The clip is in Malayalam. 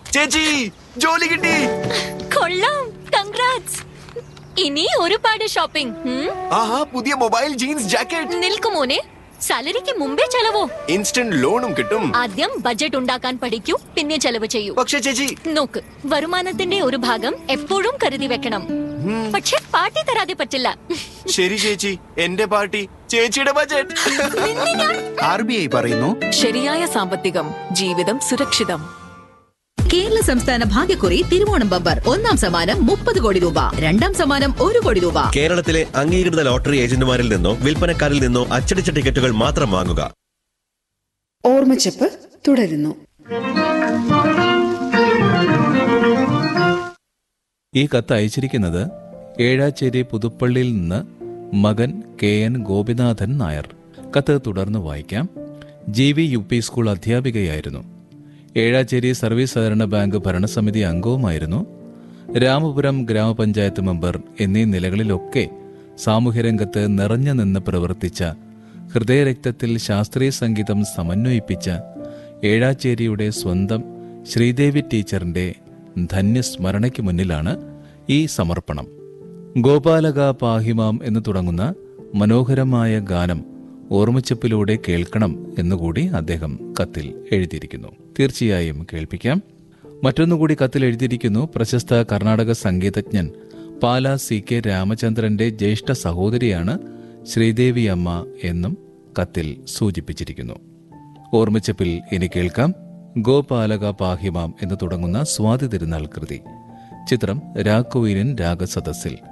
ചേച്ചി ജോലി കിട്ടി. കൊള്ളാം, കൺഗ്രാറ്റ്സ്. ഇനി ഒരുപാട് ഷോപ്പിംഗ്. ആഹാ, പുതിയ മൊബൈൽ, ജീൻസ്, ജാക്കറ്റ്. നിൽക്കുമോനെ, സാലറിക്ക് മുമ്പേ ചെലവോ? ഇൻസ്റ്റന്റ് ലോണും കിട്ടും. ആദ്യം ബഡ്ജറ്റ് ഉണ്ടാക്കാൻ പഠിക്കൂ, പിന്നെ ചെലവ് ചെയ്യൂ. പക്ഷേ ചേച്ചി, നോക്ക്, വരുമാനത്തിന്റെ ഒരു ഭാഗം എപ്പോഴും കരുതി വെക്കണം. പക്ഷെ പാർട്ടി തരാതെ പറ്റില്ല. ശരി ചേച്ചി, എന്റെ പാർട്ടി ചേച്ചിയുടെ ബഡ്ജറ്റ്. RBI പറയുന്നു, ശരിയായ സാമ്പത്തികം, ജീവിതം സുരക്ഷിതം. കേരള സംസ്ഥാന ഭാഗ്യക്കുറി തിരുവോണം ബമ്പർ. ഒന്നാം സമ്മാനം 30 കോടി രൂപ, രണ്ടാം സമ്മാനം 1 കോടി രൂപ. കേരളത്തിലെ അംഗീകൃത ലോട്ടറി ഏജന്റുമാരിൽ നിന്നോ വിൽപ്പനക്കാരിൽ നിന്നോ അച്ചടിച്ച ടിക്കറ്റുകൾ മാത്രം വാങ്ങുക. ഓർമ്മച്ചപ്പ് തുടരുന്നു. ഈ കത്ത് അയച്ചിരിക്കുന്നത് ഏഴാച്ചേരി പുതുപ്പള്ളിയിൽ നിന്ന് മകൻ KN ഗോപിനാഥൻ നായർ. കത്ത് തുടർന്ന് വായിക്കാം. GV UP school അധ്യാപികയായിരുന്നു. Ezhacheri service സഹകരണ ബാങ്ക് ഭരണസമിതി അംഗവുമായിരുന്നു. രാമപുരം ഗ്രാമപഞ്ചായത്ത് മെമ്പർ എന്നീ നിലകളിലൊക്കെ സാമൂഹ്യരംഗത്ത് നിറഞ്ഞു നിന്ന് പ്രവർത്തിച്ച, ഹൃദയരക്തത്തിൽ ശാസ്ത്രീയ സംഗീതം സമന്വയിപ്പിച്ച ഏഴാച്ചേരിയുടെ സ്വന്തം ശ്രീദേവി ടീച്ചറിന്റെ ധന്യസ്മരണയ്ക്ക് മുന്നിലാണ് ഈ സമർപ്പണം. ഗോപാലക പാഹിമാം എന്ന് തുടങ്ങുന്ന മനോഹരമായ ഗാനം ഓർമ്മച്ചപ്പിലൂടെ കേൾക്കണം എന്നുകൂടി അദ്ദേഹം കത്തിൽ എഴുതിയിരിക്കുന്നു. തീർച്ചയായും കേൾപ്പിക്കാം. മറ്റൊന്നുകൂടി കത്തിൽ എഴുതിയിരിക്കുന്നു. പ്രശസ്ത കർണാടക സംഗീതജ്ഞൻ പാല CK രാമചന്ദ്രന്റെ ജ്യേഷ്ഠ സഹോദരിയാണ് ശ്രീദേവി അമ്മ എന്നും കത്തിൽ സൂചിപ്പിച്ചിരിക്കുന്നു. ഓർമ്മച്ചപ്പിൽ ഇനി കേൾക്കാം ഗോപാലക പാഹിമാം എന്ന് തുടങ്ങുന്ന സ്വാതി തിരുനാൾ കൃതി. ചിത്രം രാഘവേലിൻ രാഗസദസ്സിൽ.